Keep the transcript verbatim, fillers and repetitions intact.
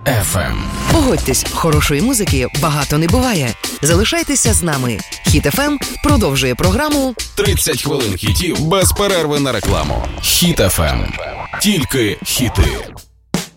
еф ем. Погодьтесь, хорошої музики багато не буває. Залишайтеся з нами. Хіт еф ем продовжує програму тридцять хвилин хітів без перерви на рекламу. Хіт еф ем. Тільки хіти.